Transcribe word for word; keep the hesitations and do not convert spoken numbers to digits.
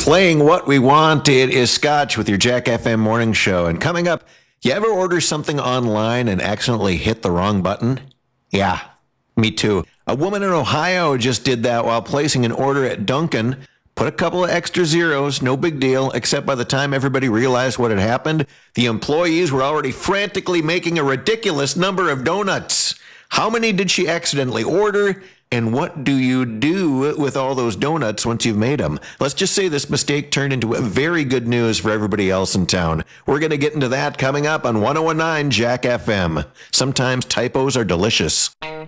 Playing what we want, it is Scotch with your Jack F M morning show. And coming up, you ever order something online and accidentally hit the wrong button? Yeah, me too. A woman in Ohio just did that while placing an order at Dunkin'. Put a couple of extra zeros, no big deal, except by the time everybody realized what had happened, the employees were already frantically making a ridiculous number of donuts. How many did she accidentally order? And what do you do with all those donuts once you've made them? Let's just say this mistake turned into very good news for everybody else in town. We're going to get into that coming up on one oh one nine Jack F M. Sometimes typos are delicious.